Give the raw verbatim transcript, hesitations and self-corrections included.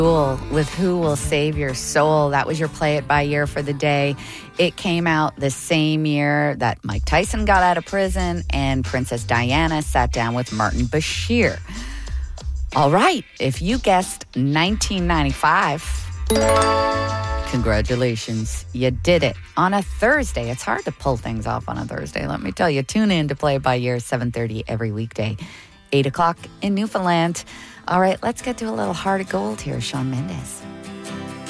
Jewel with Who Will Save Your Soul. That was your Play It By Year for the day. It came out the same year that Mike Tyson got out of prison and Princess Diana sat down with Martin Bashir. All right, if you guessed nineteen ninety-five, congratulations, you did it. On a Thursday, it's hard to pull things off on a Thursday, let me tell you. Tune in to Play It By Year, seven thirty every weekday, eight o'clock in Newfoundland. All right, let's get to a little heart of gold here, Shawn Mendes.